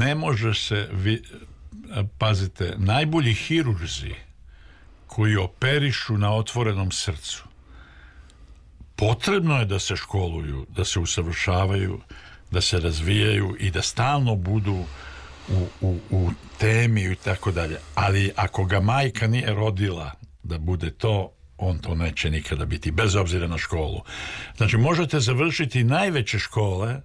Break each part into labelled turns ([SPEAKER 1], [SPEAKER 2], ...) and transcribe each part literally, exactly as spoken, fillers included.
[SPEAKER 1] ne može se vi, pazite, najbolji hirurzi koji operišu na otvorenom srcu, potrebno je da se školuju, da se usavršavaju, da se razvijaju i da stalno budu u, u, u temi i tako dalje. Ali ako ga majka nije rodila da bude to, on to neće nikada biti, bez obzira na školu. Znači, možete završiti najveće škole,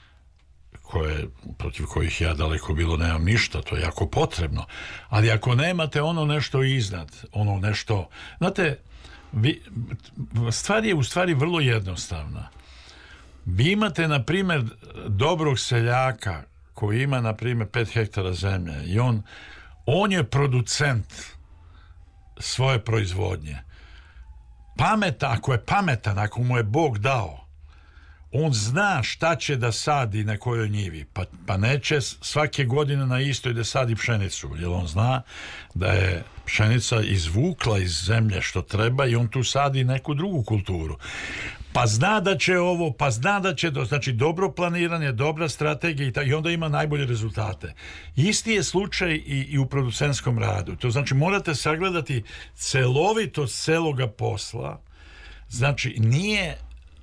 [SPEAKER 1] koje, protiv kojih ja daleko bilo nemam ništa, to je jako potrebno, ali ako nemate ono nešto iznad, ono nešto, znate, vi, stvar je u stvari vrlo jednostavna. Vi imate, na primjer, dobrog seljaka koji ima, na primjer, pet hektara zemlje i on, on je producent svoje proizvodnje. Pameta, ako je pametan, ako mu je Bog dao, on zna šta će da sadi na kojoj njivi, pa, pa neće svake godine na istoj da sadi pšenicu, jer on zna da je pšenica izvukla iz zemlje što treba i on tu sadi neku drugu kulturu. Pa zna da će ovo, pa zna da će to, znači dobro planiranje, dobra strategija i, ta, i onda ima najbolje rezultate. Isti je slučaj i, i u producentskom radu. To znači morate sagledati celovitost celoga posla. Znači nije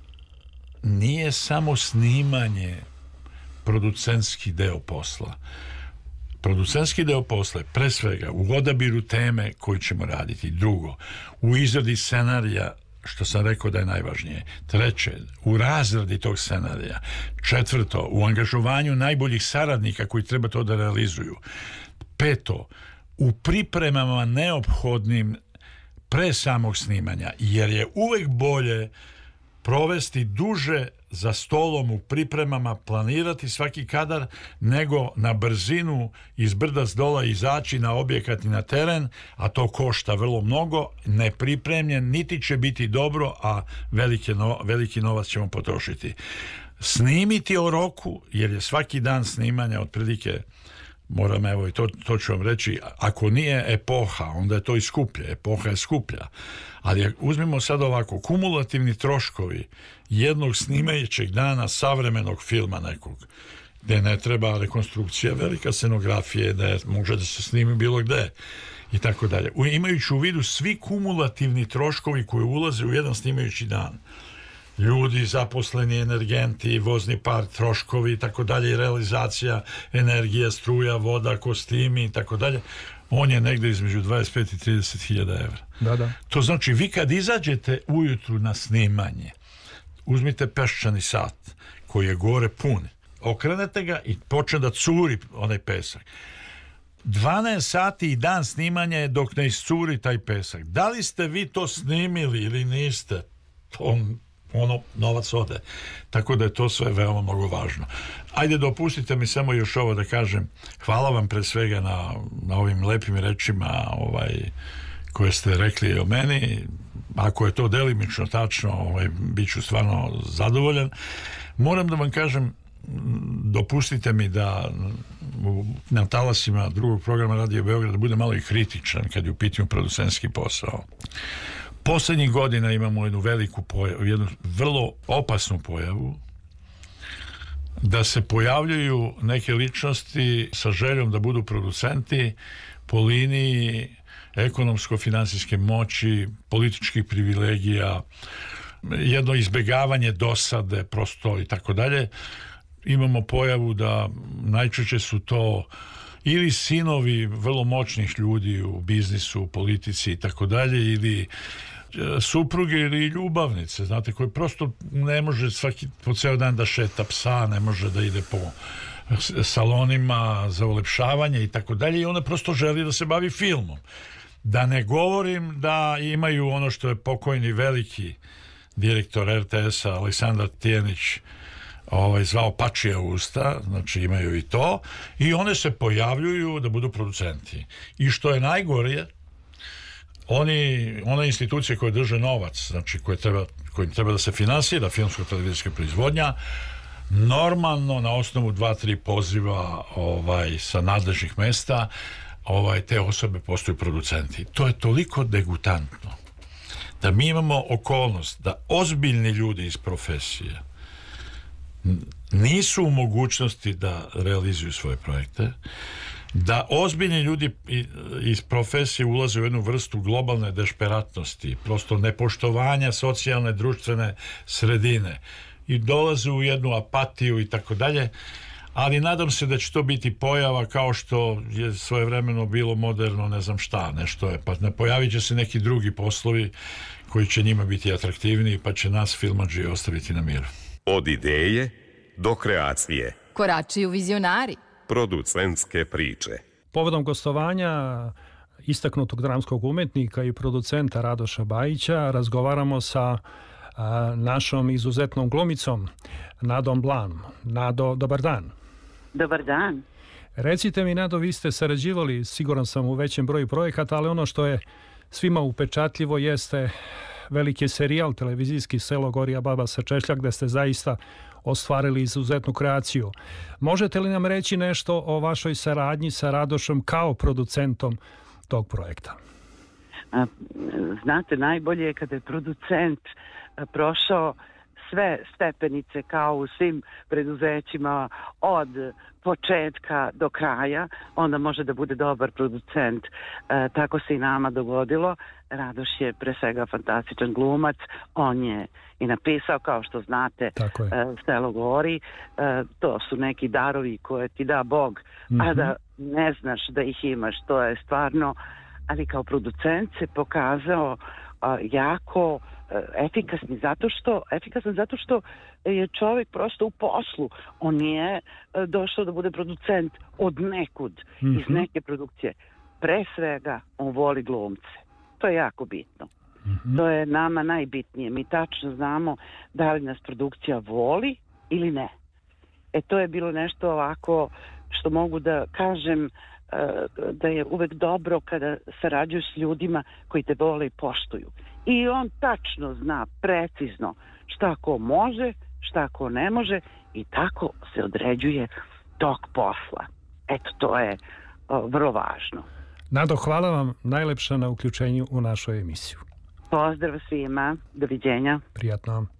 [SPEAKER 1] nije samo snimanje producentski deo posla. Producentski deo posla je pre svega u odabiru teme koju ćemo raditi. Drugo, u izradi scenarija, što sam rekao da je najvažnije. Treće, u razradi tog scenarija. Četvrto, u angažovanju najboljih saradnika koji treba to da realizuju. Peto, u pripremama neophodnim pre samog snimanja, jer je uvek bolje provesti duže za stolom u pripremama, planirati svaki kadar, nego na brzinu iz brda s dola izaći na objekat i na teren, a to košta vrlo mnogo, nepripremljen, niti će biti dobro, a veliki, no, veliki novac ćemo potrošiti. Snimiti o roku, jer je svaki dan snimanja otprilike, moram, evo i to, to ću vam reći, ako nije epoha, onda je to i skuplje, epoha je skuplja, ali uzmimo sad ovako, kumulativni troškovi jednog snimajućeg dana savremenog filma nekog, gde ne treba rekonstrukcija, velika scenografija, da je, može da se snimi bilo gde i tako dalje, imajući u vidu svi kumulativni troškovi koji ulaze u jedan snimajući dan, ljudi, zaposleni, energenti, vozni park, troškovi i tako dalje, realizacija, energija, struja, voda, kostimi i tako dalje, on je negde između dvadeset pet i trideset hiljada evra.
[SPEAKER 2] Da, da.
[SPEAKER 1] To znači, vi kad izađete ujutru na snimanje, uzmite peščani sat koji je gore pun, okrenete ga i počne da curi onaj pesak. dvanaest sati i dan snimanja je dok ne iscuri taj pesak. Da li ste vi to snimili ili niste, to ono, novac ode. Tako da je to sve veoma mnogo važno. Ajde, dopustite mi samo još ovo da kažem. Hvala vam pre svega na, na ovim lepim rečima ovaj, koje ste rekli o meni. Ako je to delimično tačno, ovaj, bit ću stvarno zadovoljan. Moram da vam kažem, dopustite mi da na talasima drugog programa Radio Beograd bude malo i kritičan kad je u pitanju producentski posao. Poslednjih godina imamo jednu veliku pojavu, jednu vrlo opasnu pojavu, da se pojavljuju neke ličnosti sa željom da budu producenti po liniji ekonomsko-finansijske moći, političkih privilegija, jedno izbegavanje dosade, prosto i tako dalje. Imamo pojavu da najčešće su to ili sinovi vrlo moćnih ljudi u biznisu, u politici i tako dalje, ili supruge ili ljubavnice, znate, koji prosto ne može svaki, po ceo dan da šeta psa, ne može da ide po salonima za ulepšavanje i tako dalje, i ona prosto želi da se bavi filmom. Da ne govorim da imaju ono što je pokojni veliki direktor er te esa Aleksandar Tijenić ovaj, zvao pačija usta, znači imaju i to, i one se pojavljuju da budu producenti. I što je najgore, oni, one institucije koje drže novac, znači koje treba, kojim treba da se finansira filmsko-televizijska proizvodnja, normalno na osnovu dva, tri poziva ovaj, sa nadležnih mesta, ovaj, te osobe postaju producenti. To je toliko degutantno da mi imamo okolnost da ozbiljni ljudi iz profesije nisu u mogućnosti da realizuju svoje projekte, da ozbiljni ljudi iz profesije ulaze u jednu vrstu globalne dešperatnosti, prosto nepoštovanja socijalne, društvene sredine i dolaze u jednu apatiju i tako dalje, ali nadam se da će to biti pojava kao što je svojevremeno bilo moderno, ne znam šta, nešto je, pa ne pojavit će se neki drugi poslovi koji će njima biti atraktivniji, pa će nas filmadžije ostaviti na miru.
[SPEAKER 2] Od ideje do kreacije.
[SPEAKER 3] Korači u vizionari.
[SPEAKER 2] Producentske priče.
[SPEAKER 4] Povodom gostovanja istaknutog dramskog umetnika i producenta Radoša Bajića razgovaramo sa a, našom izuzetnom glumicom Nadom Blan. Nado, dobar dan.
[SPEAKER 5] Dobar dan.
[SPEAKER 4] Recite mi, Nado, vi ste sarađivali, siguran sam, u većem broju projekata, ali ono što je svima upečatljivo jeste veliki serijal televizijski Selo gori, a baba se češlja, gde ste zaista ostvarili izuzetnu kreaciju. Možete li nam reći nešto o vašoj saradnji sa Radošom kao producentom tog projekta?
[SPEAKER 5] A, znate, najbolje je kada je producent a, prošao sve stepenice kao u svim preduzećima od početka do kraja, onda može da bude dobar producent. E, tako se i nama dogodilo. Radoš je pre svega fantastičan glumac, on je i napisao, kao što znate, e, Selo gori. E, to su neki darovi koje ti da Bog, mm-hmm. a da ne znaš da ih imaš, to je stvarno, ali kao producent se pokazao a, jako efikasni zato što efikasan zato što je čovjek prosto u poslu. On nije došao da bude producent od nekud, mm-hmm. iz neke produkcije. Pre svega on voli glumce. To je jako bitno. Mm-hmm. To je nama najbitnije. Mi tačno znamo da li nas produkcija voli ili ne. E to je bilo nešto ovako što mogu da kažem da je uvek dobro kada sarađuješ s ljudima koji te vole i poštuju. I on tačno zna precizno šta ko može, šta ko ne može i tako se određuje tok posla. Eto, to je o, vrlo važno.
[SPEAKER 4] Nado, hvala vam najlepša na uključenju u našu emisiju.
[SPEAKER 5] Pozdrav svima, doviđenja.
[SPEAKER 4] Prijatno.